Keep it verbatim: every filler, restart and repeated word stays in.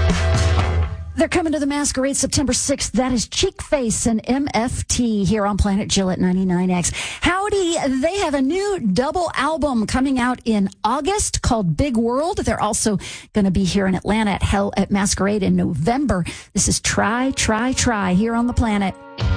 They're coming to the Masquerade September sixth. That is Cheek Face and M F T here on Planet Jill at ninety-nine X. Howdy, they have a new double album coming out in August called Big World. They're also going to be here in Atlanta at Hell at Masquerade in November. This is Try, Try, Try here on the Planet.